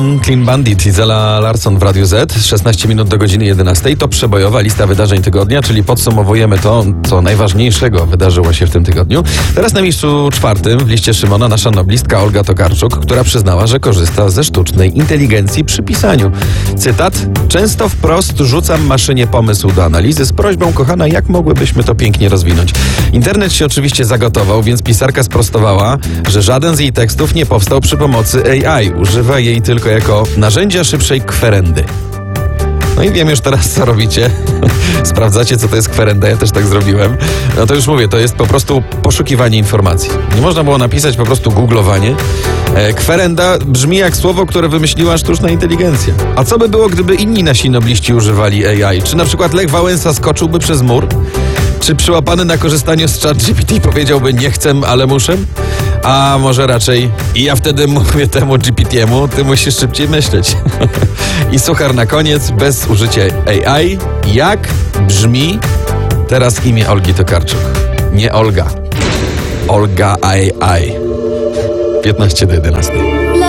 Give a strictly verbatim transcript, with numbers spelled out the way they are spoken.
Clean Bandit i Zela Larsson w Radiu Z, szesnaście minut do godziny jedenastej. To przebojowa lista wydarzeń tygodnia, czyli podsumowujemy to, co najważniejszego wydarzyło się w tym tygodniu. Teraz na miejscu czwartym w liście Szymona nasza noblistka Olga Tokarczuk, która przyznała, że korzysta ze sztucznej inteligencji przy pisaniu. Cytat: często wprost rzucam maszynie pomysł do analizy z prośbą, kochana, jak mogłybyśmy to pięknie rozwinąć. Internet się oczywiście zagotował, więc pisarka sprostowała, że żaden z jej tekstów nie powstał przy pomocy A I. Używa jej tylko jako narzędzia szybszej kwerendy. No i wiem już teraz, co robicie. Sprawdzacie, co to jest kwerenda, ja też tak zrobiłem. No to już mówię, to jest po prostu poszukiwanie informacji. Nie można było napisać po prostu googlowanie. E, kwerenda brzmi jak słowo, które wymyśliła sztuczna inteligencja. A co by było, gdyby inni nasi nobliści używali A I? Czy na przykład Lech Wałęsa skoczyłby przez mur? Czy przyłapany na korzystaniu z ChatGPT powiedziałby nie chcę, ale muszę? A może raczej i ja wtedy mówię temu G P T-mu, ty musisz szybciej myśleć. I suchar na koniec, bez użycia A I. Jak brzmi teraz imię Olgi Tokarczuk? Nie Olga. Olga A I. piętnaście do jedenastej.